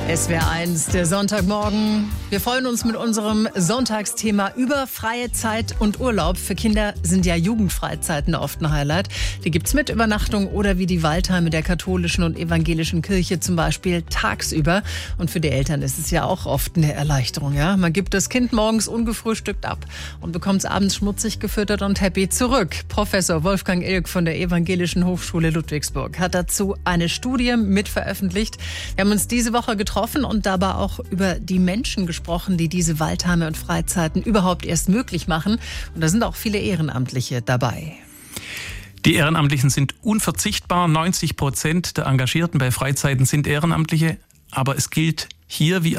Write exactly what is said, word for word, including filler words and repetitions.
S W R eins, der Sonntagmorgen. Wir freuen uns mit unserem Sonntagsthema über freie Zeit und Urlaub. Für Kinder sind ja Jugendfreizeiten oft ein Highlight. Die gibt's mit Übernachtung oder wie die Waldheime der katholischen und evangelischen Kirche zum Beispiel tagsüber. Und für die Eltern ist es ja auch oft eine Erleichterung. Ja? Man gibt das Kind morgens ungefrühstückt ab und bekommt es abends schmutzig gefüttert und happy zurück. Professor Wolfgang Ilg von der Evangelischen Hochschule Ludwigsburg hat dazu eine Studie mitveröffentlicht. Wir haben uns diese Woche getroffen und dabei auch über die Menschen gesprochen, die diese Waldheime und Freizeiten überhaupt erst möglich machen. Und da sind auch viele Ehrenamtliche dabei. Die Ehrenamtlichen sind unverzichtbar. neunzig Prozent der Engagierten bei Freizeiten sind Ehrenamtliche. Aber es gilt hier wie